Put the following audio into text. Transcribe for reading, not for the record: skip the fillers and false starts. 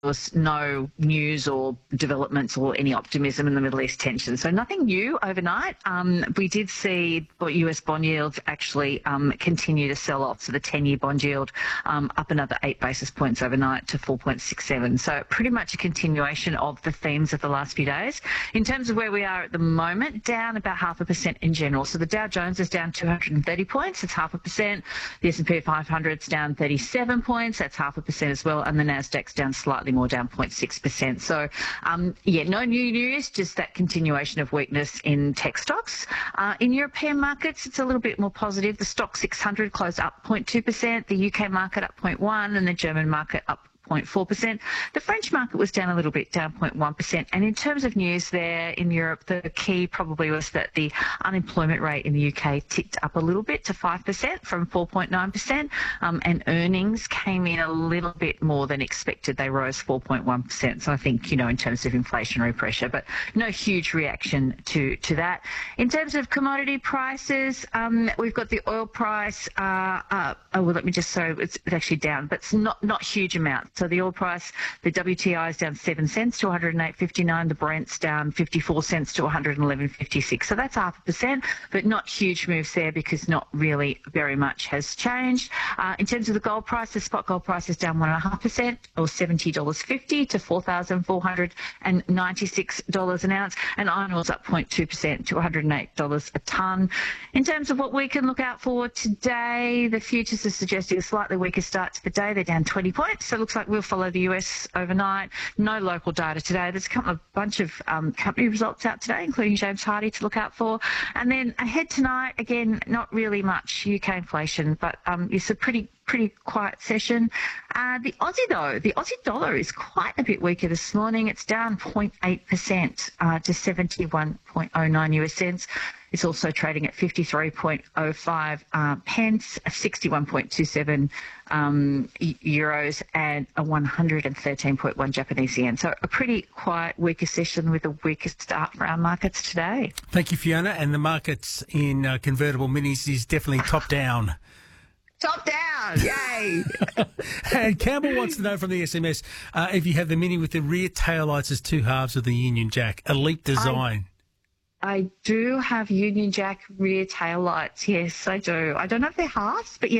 was no news or developments or any optimism in the Middle East tension. So nothing new overnight. We did see US bond yields actually continue to sell off. So the 10-year bond yield up another 8 basis points overnight to 4.67. So pretty much a continuation of the themes of the last few days. In terms of where we are at the moment, down about 0.5% in general. So the Dow Jones is down 230 points. It's 0.5%. The S&P 500 is down 37 points. That's 0.5% as well. And the Nasdaq's down slightly more, down 0.6%. So, no new news, just that continuation of weakness in tech stocks. In European markets, it's a little bit more positive. The Stock 600 closed up 0.2%, the UK market up 0.1%, and the German market up 0.4%. The French market was down a little bit, down 0.1%. And in terms of news there in Europe, the key probably was that the unemployment rate in the UK ticked up a little bit to 5% from 4.9%, and earnings came in a little bit more than expected. They rose 4.1%. So I think, in terms of inflationary pressure, but no huge reaction to that. In terms of commodity prices, we've got the oil price, it's actually down, but it's not huge amounts. So the oil price, the WTI is down 7 cents to 108.59. The Brent's down 54 cents to 111.56. So that's 0.5%, but not huge moves there because not really very much has changed. In terms of the gold price, the spot gold price is down 1.5% or $70.50 to $4,496 an ounce. And iron ore's up 0.2% to $108 a tonne. In terms of what we can look out for today, the futures are suggesting a slightly weaker start to the day. They're down 20 points. So it looks like we'll follow the US overnight. No local data today. There's a bunch of company results out today, including James Hardie to look out for. And then ahead tonight, again, not really much UK inflation, but it's a pretty quiet session. The Aussie dollar is quite a bit weaker this morning. It's down 0.8% to 71.09 US cents. It's also trading at 53.05 pence, 61.27 euros, and a 113.1 Japanese yen. So a pretty quiet, weaker session with a weaker start for our markets today. Thank you, Fiona. And the markets in convertible minis is definitely top down. Top down, yay! And Campbell wants to know from the SMS if you have the Mini with the rear taillights as two halves of the Union Jack, elite design. I do have Union Jack rear tail lights. Yes, I do. I don't know if they're halves, but yes.